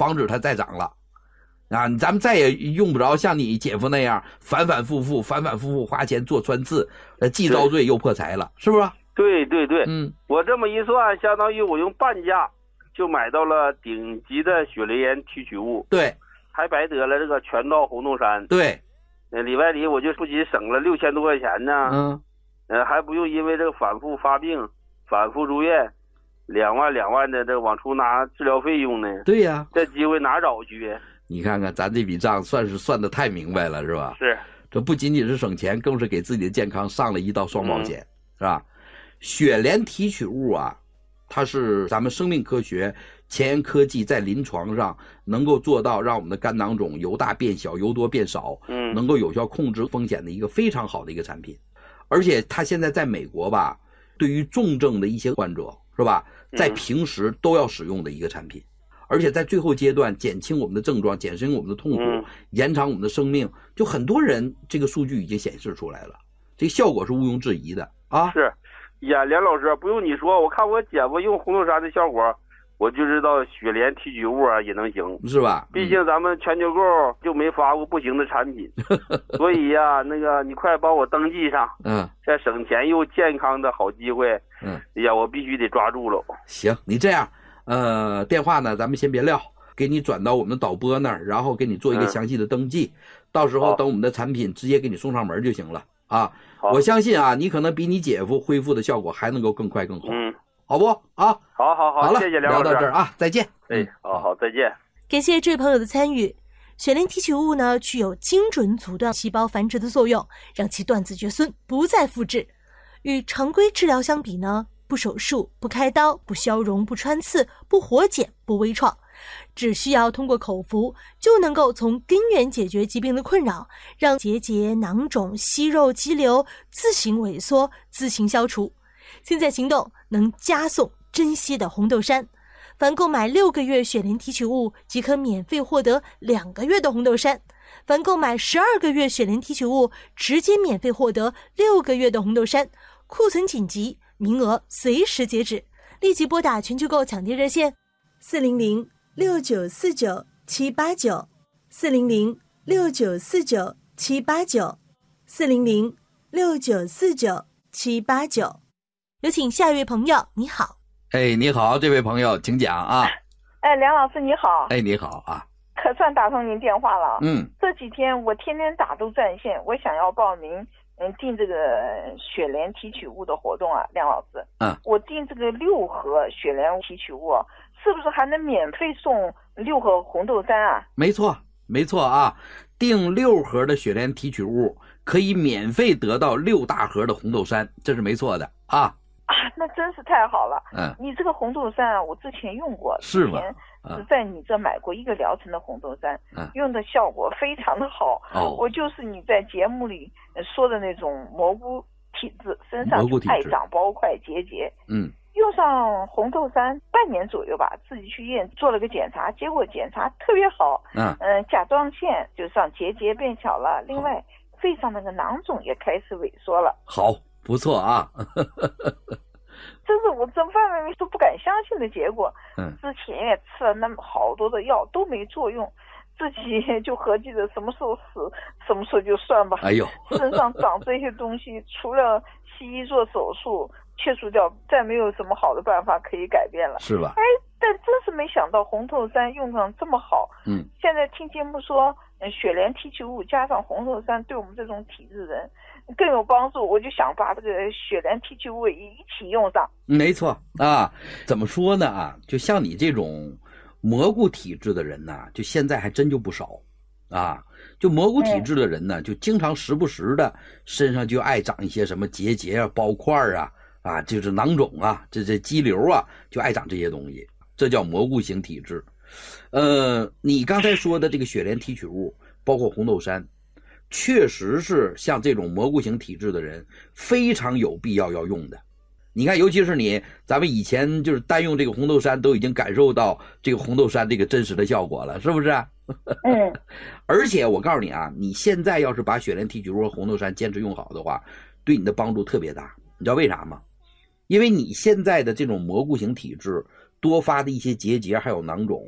防止它再长了。啊，咱们再也用不着像你姐夫那样反反复复花钱做穿刺，既遭罪又破财了，是不是？ 对对对， 我这么一算，相当于我用半价就买到了顶级的雪莲岩提取物， 对， 还白得了这个全套红豆杉， 对， 里外里我就不仅省了6000多块钱呢，还不用因为这个反复发病、反复住院，2万的这往出拿治疗费用呢。 对呀， 这机会哪找去？ 你看看咱这笔账算得太明白了，是吧？ 是， 这不仅仅是省钱，更是给自己的健康上了一道双保险，是吧？雪莲提取物啊，它是咱们生命科学前沿科技在临床上能够做到让我们的肝囊肿由大变小、由多变少，能够有效控制风险的一个非常好的一个产品。而且它现在在美国吧，对于重症的一些患者，是吧，在平时都要使用的一个产品。而且在最后阶段减轻我们的症状，减轻我们的痛苦，延长我们的生命，就很多人这个数据已经显示出来了，这个效果是毋庸置疑的啊。 是呀，梁老师不用你说，我看我姐夫用红豆杉的效果，我就知道雪莲提取物啊也能行， 是吧？ 毕竟咱们全球购就没发过不行的产品，所以呀，那个你快帮我登记上，这省钱又健康的好机会，哎呀，我必须得抓住了。 行，你这样。电话呢咱们先别撂，给你转到我们的导播那儿，然后给你做一个详细的登记，到时候等我们的产品直接给你送上门就行了啊。我相信啊，你可能比你姐夫恢复的效果还能够更快更好，好不啊？ 好了，谢谢梁老师， 聊到这儿啊，再见。 好，再见。 感谢这位朋友的参与。雪莲提取物呢，具有精准阻断细胞繁殖的作用，让其断子绝孙，不再复制。与常规治疗相比呢，不手术、不开刀、不消融、不穿刺、不活检、不微创，只需要通过口服就能够从根源解决疾病的困扰，让结节、囊肿、息肉、肌瘤自行萎缩、自行消除。现在行动能加送珍稀的红豆杉，凡购买6个月雪莲提取物即可免费获得2个月的红豆杉，凡购买12个月雪莲提取物直接免费获得6个月的红豆杉，库存紧急，名额随时截止，立即拨打全球购抢跌热线4006949-789 4006949-789 4006949-789。有请下一位朋友，你好。 你好，这位朋友请讲啊。 梁老师你好。 你好啊。 可算打通您电话了。这几天我天天打都占线，我想要报名订这个雪莲提取物的活动啊，梁老师。我订这个6盒雪莲提取物，是不是还能免费送6盒红豆杉啊？ 没错啊，订6盒的雪莲提取物可以免费得到6大盒的红豆杉，这是没错的啊。 那真是太好了。你这个红豆杉啊，我之前用过， 是吗？ 是在你这买过1个疗程的红豆杉，用的效果非常的好。我就是你在节目里说的那种蘑菇体质，身上就爱长包块结节。用上红豆杉半年左右吧，自己去医院做了个检查，结果检查特别好。甲状腺就上结节变小了，另外肺上那个囊肿也开始萎缩了。 好，不错啊。 这是我这范围内都不敢相信的结果。之前也吃了那么好多的药都没作用，自己就合计着什么时候死什么时候就算吧。身上长这些东西，除了西医做手术切除掉，再没有什么好的办法可以改变了， 是吧？ 但真是没想到红豆杉用上这么好。现在听节目说雪莲提取物加上红豆杉对我们这种体质人更有帮助，我就想把这个雪莲提取物一起用上。 没错啊，怎么说呢啊？就像你这种蘑菇体质的人呢，就现在还真就不少啊。就蘑菇体质的人呢，就经常时不时的身上就爱长一些什么结节啊、包块啊，就是囊肿啊，这肌瘤啊，就爱长这些东西，这叫蘑菇型体质。你刚才说的这个雪莲提取物，包括红豆杉，确实是像这种蘑菇型体质的人非常有必要要用的。你看，尤其是咱们以前就是单用这个红豆杉都已经感受到这个红豆杉这个真实的效果了，是不是？而且我告诉你啊，你现在要是把雪莲提取物和红豆杉坚持用好的话，对你的帮助特别大。你知道为啥吗？因为你现在的这种蘑菇型体质多发的一些结节还有囊肿，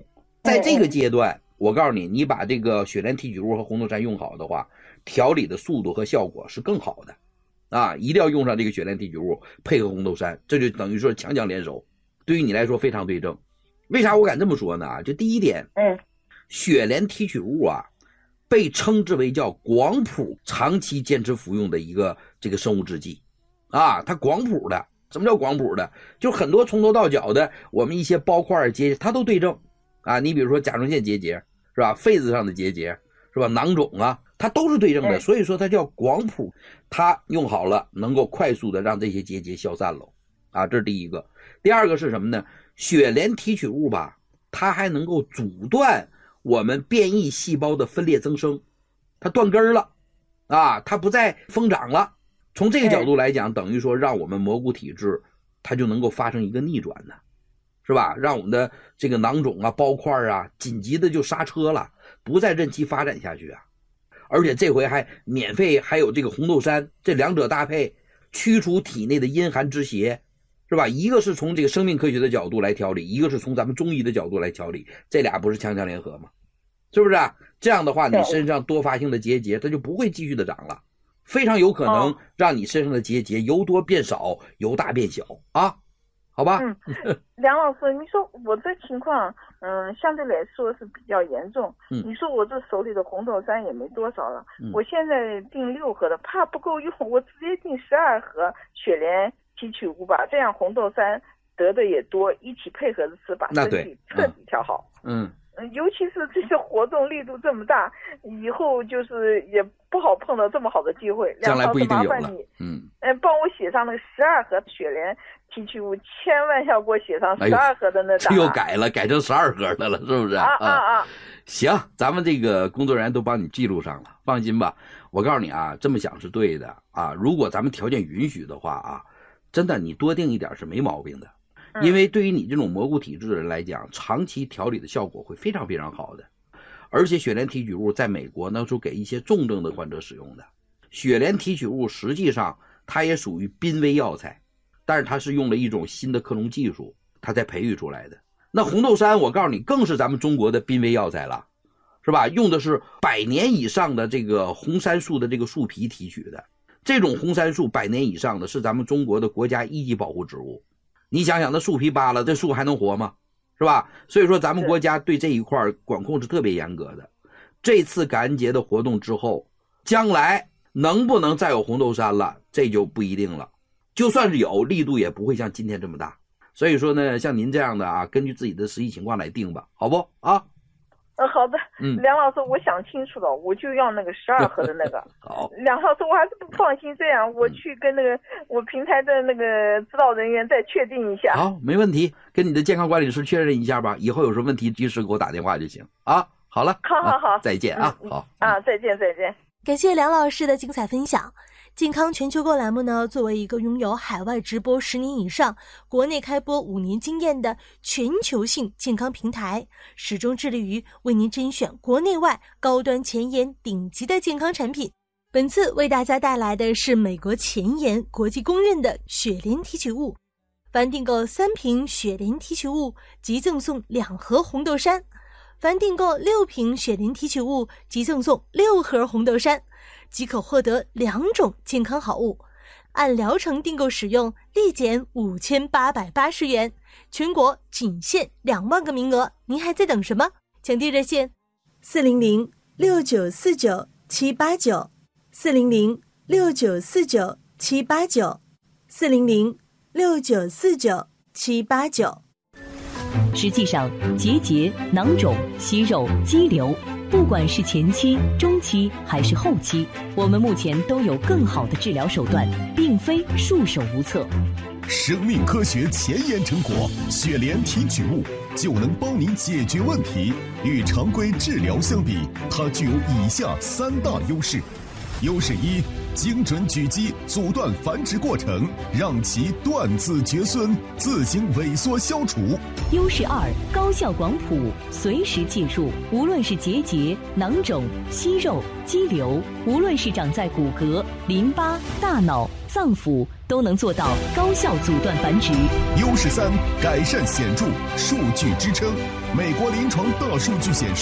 在这个阶段，我告诉你，你把这个雪莲提取物和红豆杉用好的话，调理的速度和效果是更好的啊！一定要用上这个雪莲提取物配合红豆杉，这就等于说强强联手，对于你来说非常对症。为啥我敢这么说呢？就第一点，雪莲提取物啊，被称之为叫广谱长期坚持服用的一个这个生物制剂啊，它广谱的。什么叫广谱的？就是很多从头到脚的我们一些包块结节它都对症啊。你比如说甲状腺结节是吧？肺子上的结节是吧？囊肿啊，它都是对症的，所以说它叫广谱，它用好了能够快速的让这些结节消散了啊，这是第一个。第二个是什么呢？雪莲提取物吧，它还能够阻断我们变异细胞的分裂增生，它断根了啊，它不再疯长了。从这个角度来讲，等于说让我们蘑菇体质它就能够发生一个逆转呢，是吧？让我们的这个囊肿啊、包块啊紧急的就刹车了，不再任其发展下去啊。而且这回还免费还有这个红豆杉，这两者搭配驱除体内的阴寒之邪，是吧？一个是从这个生命科学的角度来调理，一个是从咱们中医的角度来调理，这俩不是强强联合吗？是不是啊？这样的话你身上多发性的结节它就不会继续的长了，非常有可能让你身上的结节由多变少，由大变小啊，好吧？ 梁老师，你说我这情况，相对来说是比较严重。你说我这手里的红豆杉也没多少了，我现在订6盒的，怕不够用，我直接订12盒雪莲提取物吧，这样红豆杉得的也多，一起配合着吃，把身体彻底调好。尤其是这些活动力度这么大，以后就是也不好碰到这么好的机会。 将来不一定有了。 麻烦你，帮我写上那个12盒雪莲提取物，千万要给我写上12盒的那档。 这又改了，改成12盒的了，是不是？行，咱们这个工作人员都帮你记录上了，放心吧。我告诉你啊，这么想是对的啊。如果咱们条件允许的话啊，真的你多订一点是没毛病的。因为对于你这种蘑菇体质的人来讲，长期调理的效果会非常非常好的。而且雪莲提取物在美国呢是给一些重症的患者使用的。雪莲提取物实际上它也属于濒危药材，但是它是用了一种新的克隆技术，它才培育出来的。那红豆杉我告诉你更是咱们中国的濒危药材了，是吧？用的是100年以上的这个红杉树的这个树皮提取的，这种红杉树100年以上的是咱们中国的国家1级保护植物。你想想那树皮扒了，这树还能活吗？是吧？所以说咱们国家对这一块管控是特别严格的。这次感恩节的活动之后，将来能不能再有红豆杉了，这就不一定了。就算是有，力度也不会像今天这么大。所以说呢，像您这样的啊，根据自己的实际情况来定吧，好不啊？ 好的，梁老师，我想清楚了，我就要那个12盒的那个。 好， 梁老师，我还是不放心，这样我去跟那个我平台的那个指导人员再确定一下。 好，没问题，跟你的健康管理师确认一下吧，以后有什么问题及时给我打电话就行啊。好了， 好， 再见啊，好再见。 感谢梁老师的精彩分享。健康全球购栏目呢，作为一个拥有海外直播10年以上、国内开播5年经验的全球性健康平台，始终致力于为您甄选国内外高端前沿顶级的健康产品。本次为大家带来的是美国前沿、国际公认的雪莲提取物。凡订购3瓶雪莲提取物，即赠送2盒红豆杉；凡订购6瓶雪莲提取物，即赠送6盒红豆杉。即可获得2种健康好物，按疗程订购使用，立减5880元，全国仅限2万个名额，您还在等什么？抢订热线400-6949-789，400-6949-789。 实际上，结节、囊肿、息肉、肌瘤，不管是前期、中期还是后期，我们目前都有更好的治疗手段，并非束手无策。 生命科学前沿成果，雪莲提取物就能帮您解决问题。与常规治疗相比，它具有以下3大优势。优势1，精准狙击，阻断繁殖过程，让其断子绝孙，自行萎缩消除。 优势2，高效广谱，随时介入，无论是结节、囊肿、息肉、肌瘤，无论是长在骨骼、淋巴、大脑、 脏腑都能做到高效阻断繁殖。 优势3，改善显著，数据支撑。美国临床大数据显示。